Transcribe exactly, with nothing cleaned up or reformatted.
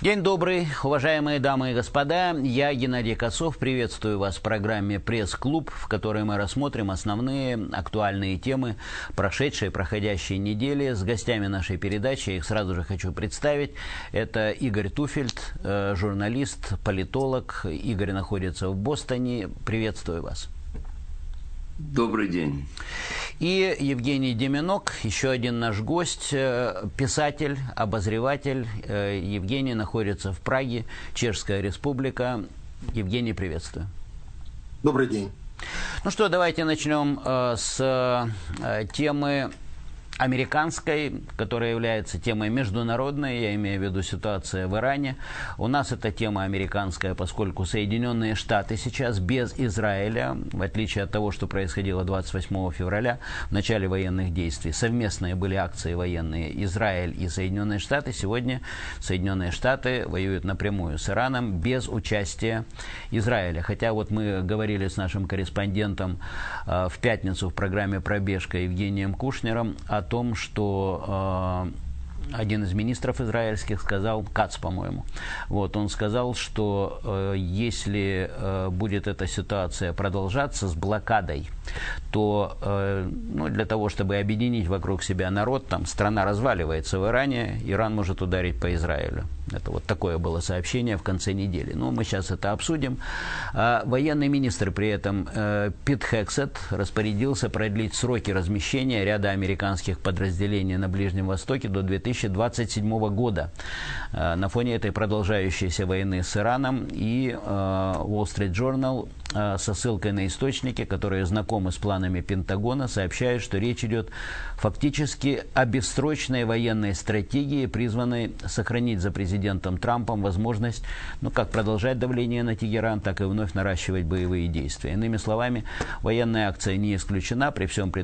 День добрый, уважаемые дамы и господа. Я, Геннадий Косов, приветствую вас в программе «Пресс-клуб», в которой мы рассмотрим основные актуальные темы прошедшей и проходящей недели. С гостями нашей передачи, я их сразу же хочу представить. Это Игорь Туфельд, журналист, политолог. Игорь находится в Бостоне. Приветствую вас. Добрый день. И Евгений Деменок, еще один наш гость, писатель, обозреватель. Евгений находится в Праге, Чешская Республика. Евгений, приветствую. Добрый день. Ну что, давайте начнем с темы американской, которая является темой международной, я имею в виду ситуация в Иране. У нас эта тема американская, поскольку Соединенные Штаты сейчас без Израиля, в отличие от того, что происходило двадцать восьмого февраля, в начале военных действий, совместные были акции военные Израиль и Соединенные Штаты. Сегодня Соединенные Штаты воюют напрямую с Ираном без участия Израиля. Хотя вот мы говорили с нашим корреспондентом э, в пятницу в программе «Пробежка» Евгением Кушнером о том, что э, один из министров израильских сказал, Кац, по-моему, вот, он сказал, что э, если э, будет эта ситуация продолжаться с блокадой, то э, ну, для того, чтобы объединить вокруг себя народ, там страна разваливается в Иране, Иран может ударить по Израилю. Это вот такое было сообщение в конце недели. Ну, мы сейчас это обсудим. А военный министр при этом э, Пит Хексет распорядился продлить сроки размещения ряда американских подразделений на Ближнем Востоке до две тысячи двадцать седьмого года. Э, на фоне этой продолжающейся войны с Ираном и э, Wall Street Journal э, со ссылкой на источники, которые знакомы с планами Пентагона, сообщают, что речь идет фактически о бессрочной военной стратегии, призванной сохранить за президентом Трампом возможность, ну, как продолжать давление на Тегеран, так и вновь наращивать боевые действия. Иными словами, военная акция не исключена при всем при